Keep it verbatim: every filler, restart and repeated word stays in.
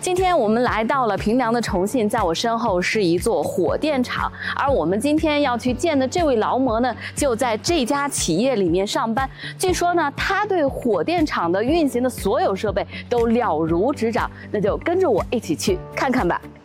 今天我们来到了平凉的重庆，在我身后是一座火电厂，而我们今天要去见的这位劳模呢，就在这家企业里面上班。据说呢，他对火电厂的运行的所有设备都了如指掌，那就跟着我一起去看看吧。